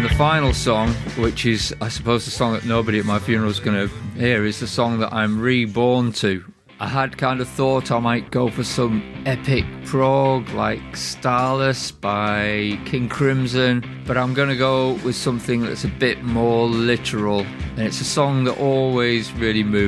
And the final song, which is, I suppose, the song that nobody at my funeral is going to hear, is the song that I'm reborn to. I had kind of thought I might go for some epic prog like Starless by King Crimson, but I'm going to go with something that's a bit more literal. And it's a song that always really moves